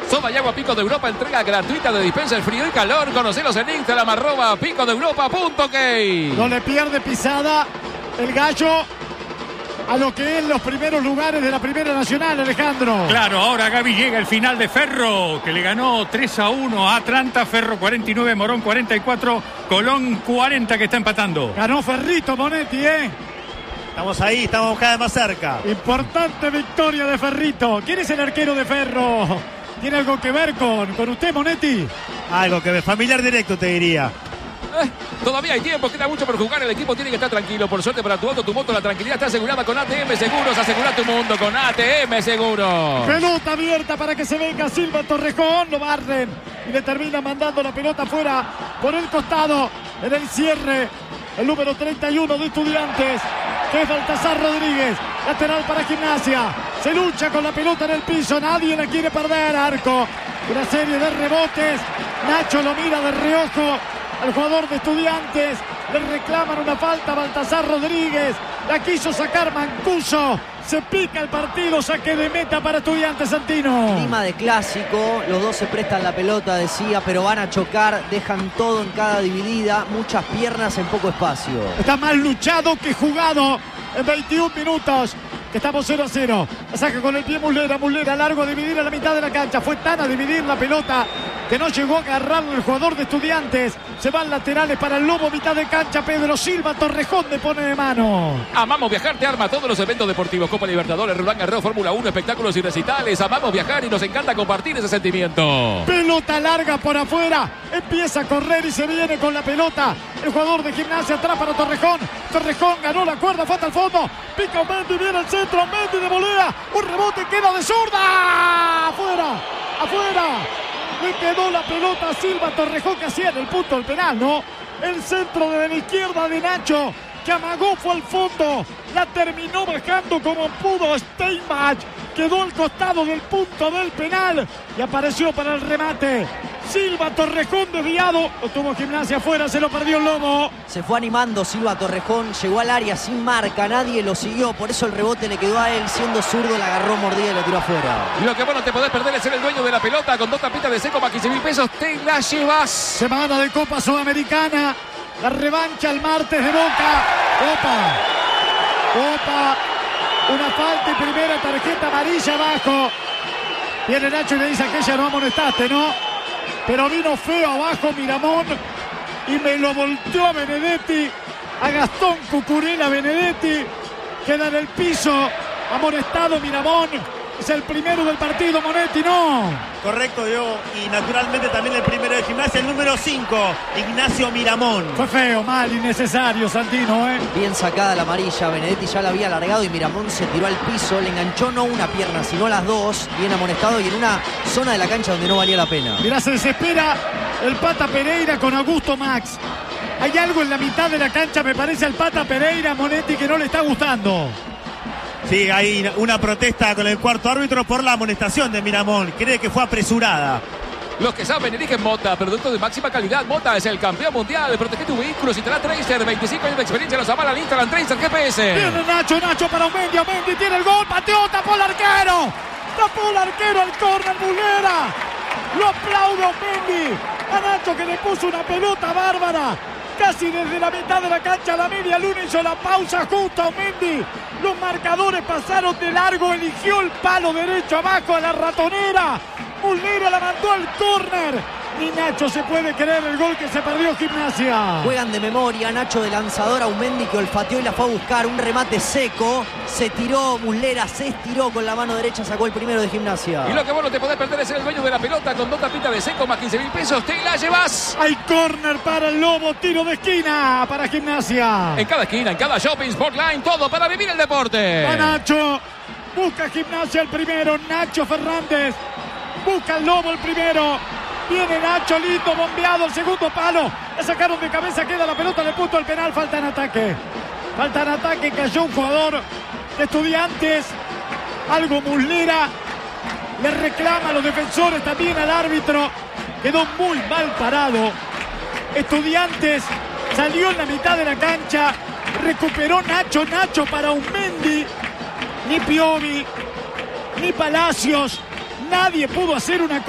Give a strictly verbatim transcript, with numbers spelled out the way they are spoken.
Soda y agua Pico de Europa, entrega gratuita de dispenser frío y calor. Conocelos en Instagram, arroba pico de europa punto ok. No le pierde pisada el gallo a lo que es los primeros lugares de la Primera Nacional, Alejandro. Claro, ahora Gaby llega el final de Ferro, que le ganó tres a uno a Atlanta. Ferro cuarenta y nueve, Morón cuarenta y cuatro, Colón cuarenta, que está empatando. Ganó Ferrito Monetti, ¿eh? Estamos ahí, estamos cada vez más cerca. Importante victoria de Ferrito. ¿Quién es el arquero de Ferro? ¿Tiene algo que ver con, con usted, Monetti? Algo que ver, familiar directo te diría. Eh, todavía hay tiempo, queda mucho por jugar. El equipo tiene que estar tranquilo. Por suerte para tu auto, tu moto, la tranquilidad está asegurada con A T M Seguros. Asegura tu mundo con A T M Seguros. Pelota abierta para que se venga Silva Torrejón. Lo barren y le termina mandando la pelota fuera por el costado. En el cierre, el número treinta y uno de Estudiantes, que es Baltasar Rodríguez. Lateral para Gimnasia. Se lucha con la pelota en el piso. Nadie la quiere perder. Arco. Una serie de rebotes. Nacho lo mira de reojo al jugador de Estudiantes. Le reclaman una falta a Baltasar Rodríguez. La quiso sacar Mancuso. Se pica el partido. Saque de meta para Estudiantes, Santino. Clima de clásico. Los dos se prestan la pelota, decía, pero van a chocar. Dejan todo en cada dividida. Muchas piernas en poco espacio. Está más luchado que jugado en veintiún minutos. Que estamos cero a cero. La saca con el pie Muslera. Muslera largo a dividir a la mitad de la cancha. Fue tan a dividir la pelota que no llegó a agarrarlo el jugador de Estudiantes. Se van laterales para el Lobo, mitad de cancha. Pedro Silva Torrejón le pone de mano. Amamos Viajar te arma todos los eventos deportivos. Copa Libertadores, Roland Garros, Fórmula uno, espectáculos y recitales. Amamos viajar y nos encanta compartir ese sentimiento. Pelota larga por afuera. Empieza a correr y se viene con la pelota. El jugador de Gimnasia atrás para Torrejón. Torrejón ganó la cuerda, falta al fondo. Pica Mendy, viene al centro. Mendy de volea. Un rebote, queda de zurda. Afuera, afuera. Le quedó la pelota a Silva Torrejón, que hacía en el punto del penal, ¿no? El centro de la izquierda de Nacho, que amagó, fue al fondo. La terminó bajando como pudo Steinbach. Quedó al costado del punto del penal y apareció para el remate. Silva Torrejón desviado. Lo tuvo Gimnasia afuera, se lo perdió el Lobo. Se fue animando Silva Torrejón, llegó al área sin marca, nadie lo siguió, por eso el rebote le quedó a él, siendo zurdo, la agarró mordida y lo tiró afuera. Y lo que vos no te podés perder es ser el dueño de la pelota. Con dos tapitas de seco más quince mil pesos te la llevas. Semana de Copa Sudamericana. La revancha el martes de Boca. Copa. Copa. Una falta y primera tarjeta amarilla abajo. Viene Nacho y le dice: aquella no amonestaste, ¿no? Pero vino feo abajo Miramón y me lo volteó a Benedetti, a Gastón Cucurella Benedetti. Queda en el piso, amonestado Miramón. Es el primero del partido, Monetti, ¿no? Correcto, Diego. Y naturalmente también el primero de Gimnasia, el número cinco, Ignacio Miramón. Fue feo, mal, innecesario, Santino, ¿eh? Bien sacada la amarilla, Benedetti ya la había alargado y Miramón se tiró al piso, le enganchó no una pierna, sino las dos, bien amonestado y en una zona de la cancha donde no valía la pena. Mirá, se desespera el Pata Pereira con Augusto Max. Hay algo en la mitad de la cancha, me parece, al Pata Pereira, Monetti, que no le está gustando. Sí, hay una protesta con el cuarto árbitro por la amonestación de Miramón. Cree que fue apresurada. Los que saben eligen Mota, producto de máxima calidad. Mota es el campeón mundial. Protege tu vehículo si te da Tracer. veinticinco años de experiencia los avalan. Instalan Tracer G P S. Viene Nacho, Nacho para Mendy. Mendy tiene el gol. Pateó, tapó el arquero. Tapó el arquero al córner, Muslera. Lo aplaude Mendy. A Nacho, que le puso una pelota bárbara. Casi desde la mitad de la cancha a la media luna hizo la pausa justo a Mendy. Los marcadores pasaron de largo. Eligió el palo derecho abajo a la ratonera. Muslera la mandó al córner. Ni Nacho se puede creer el gol que se perdió Gimnasia. Juegan de memoria, Nacho de lanzador a un Mendy que olfateó y la fue a buscar. Un remate seco. Se tiró Muslera, se estiró con la mano derecha, sacó el primero de Gimnasia. Y lo que vos no te podés perder es ser el dueño de la pelota. Con dos tapitas de seco más quince mil pesos te la llevas. Hay córner para el Lobo, tiro de esquina para Gimnasia. En cada esquina, en cada shopping, Sportline, todo para vivir el deporte. Va Nacho, busca Gimnasia el primero, Nacho Fernández. Busca el Lobo el primero. Viene Nacho, lindo, bombeado, el segundo palo. Le sacaron de cabeza, queda la pelota en el punto del penal. Falta en ataque. Falta en ataque, cayó un jugador de Estudiantes. Algo Muslera. Le reclama a los defensores, también al árbitro. Quedó muy mal parado. Estudiantes salió en la mitad de la cancha. Recuperó Nacho, Nacho para un Mendy. Ni Piovi, ni Palacios. Nadie pudo hacer una cosa.